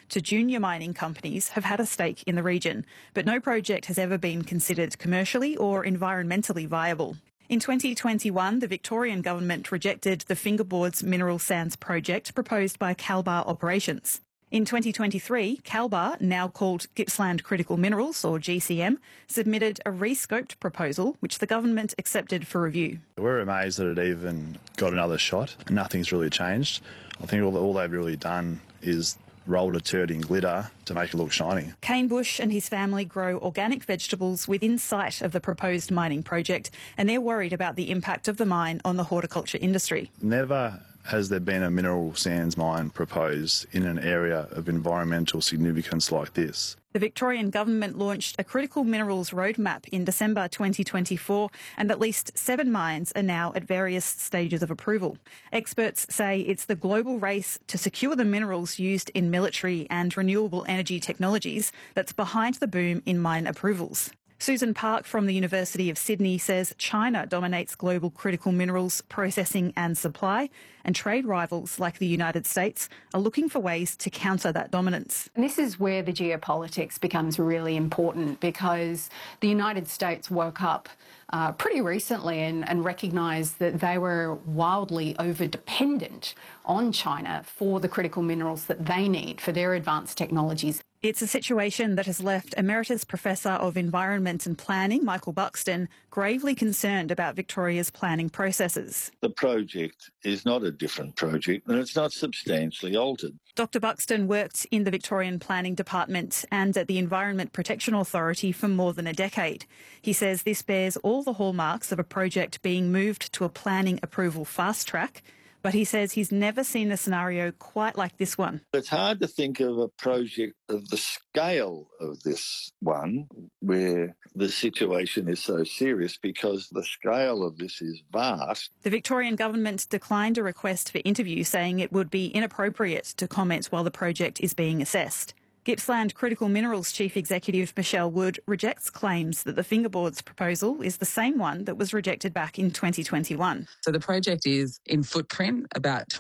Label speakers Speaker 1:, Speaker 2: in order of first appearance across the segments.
Speaker 1: to junior mining companies have had a stake in the region, but no project has ever been considered commercially or environmentally viable. In 2021, the Victorian government rejected the Fingerboards mineral sands project proposed by Kalbar Operations. In 2023, Kalbar, now called Gippsland Critical Minerals, or GCM, submitted a rescoped proposal which the government accepted for review.
Speaker 2: We're amazed that it even got another shot. Nothing's really changed. I think all they've really done is rolled a turd in glitter to make it look shiny.
Speaker 1: Kane Bush and his family grow organic vegetables within sight of the proposed mining project, and they're worried about the impact of the mine on the horticulture industry.
Speaker 2: Never has there been a mineral sands mine proposed in an area of environmental significance like this.
Speaker 1: The Victorian government launched a critical minerals roadmap in December 2024, and at least 7 mines are now at various stages of approval. Experts say it's the global race to secure the minerals used in military and renewable energy technologies that's behind the boom in mine approvals. Susan Park from the University of Sydney says China dominates global critical minerals processing and supply, and trade rivals like the United States are looking for ways to counter that dominance.
Speaker 3: And this is where the geopolitics becomes really important, because the United States woke up pretty recently and recognised that they were wildly over-dependent on China for the critical minerals that they need for their advanced technologies.
Speaker 1: It's a situation that has left Emeritus Professor of Environment and Planning, Michael Buxton, gravely concerned about Victoria's planning processes.
Speaker 4: The project is not a different project, and it's not substantially altered.
Speaker 1: Dr Buxton worked in the Victorian Planning Department and at the Environment Protection Authority for more than a decade. He says this bears all the hallmarks of a project being moved to a planning approval fast track, but he says he's never seen a scenario quite like this one.
Speaker 4: It's hard to think of a project of the scale of this one where the situation is so serious, because the scale of this is vast.
Speaker 1: The Victorian government declined a request for interview, saying it would be inappropriate to comment while the project is being assessed. Gippsland Critical Minerals Chief Executive Michelle Wood rejects claims that the Fingerboards proposal is the same one that was rejected back in 2021.
Speaker 5: So the project is in footprint about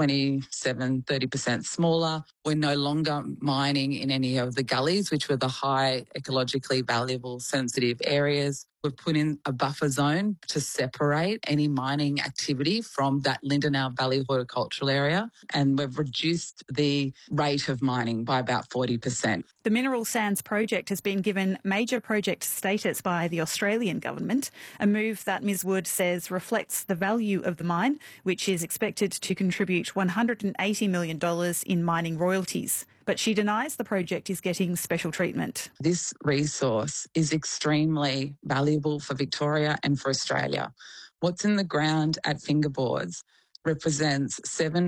Speaker 5: 30% smaller. We're no longer mining in any of the gullies, which were the high ecologically valuable sensitive areas. We've put in a buffer zone to separate any mining activity from that Lindenau Valley horticultural area, and we've reduced the rate of mining by about 40%.
Speaker 1: The mineral sands project has been given major project status by the Australian government, a move that Ms Wood says reflects the value of the mine, which is expected to contribute $180 million in mining royalties. But she denies the project is getting special treatment.
Speaker 5: This resource is extremely valuable for Victoria and for Australia. What's in the ground at Fingerboards represents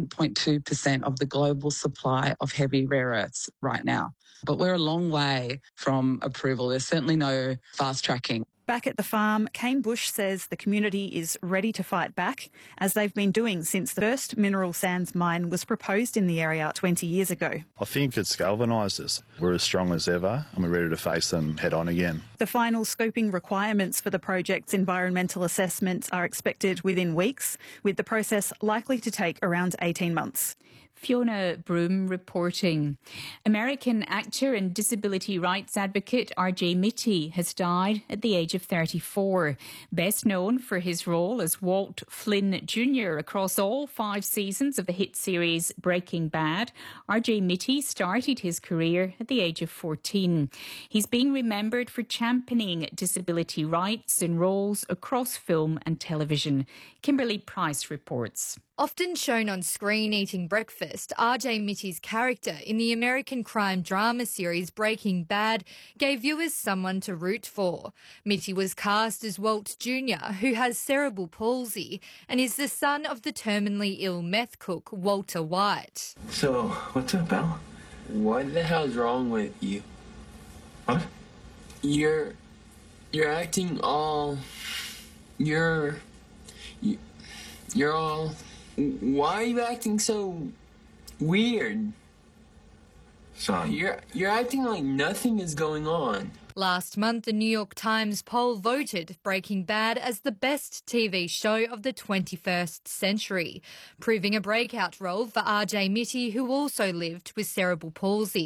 Speaker 5: 7.2% of the global supply of heavy rare earths right now. But we're a long way from approval. There's certainly no fast tracking.
Speaker 1: Back at the farm, Kane Bush says the community is ready to fight back, as they've been doing since the first mineral sands mine was proposed in the area 20 years ago.
Speaker 2: I think it's galvanised us. We're as strong as ever, and we're ready to face them head on again.
Speaker 1: The final scoping requirements for the project's environmental assessment are expected within weeks, with the process likely to take around 18 months.
Speaker 6: Fiona Broom reporting. American actor and disability rights advocate R.J. Mitty has died at the age of 34. Best known for his role as Walt Flynn Jr. across all 5 seasons of the hit series Breaking Bad, R.J. Mitty started his career at the age of 14. He's being remembered for championing disability rights in roles across film and television. Kimberly Price reports.
Speaker 7: Often shown on screen eating breakfast, R.J. Mitty's character in the American crime drama series Breaking Bad gave viewers someone to root for. Mitty was cast as Walt Jr., who has cerebral palsy and is the son of the terminally ill meth cook Walter White.
Speaker 8: So, what's up, Al?
Speaker 9: What the hell's wrong with you?
Speaker 8: What?
Speaker 9: You're acting all... You're all... Why are you acting so weird?
Speaker 8: Son.
Speaker 9: You're acting like nothing is going on.
Speaker 7: Last month, the New York Times poll voted Breaking Bad as the best TV show of the 21st century, proving a breakout role for R.J. Mitty, who also lived with cerebral palsy.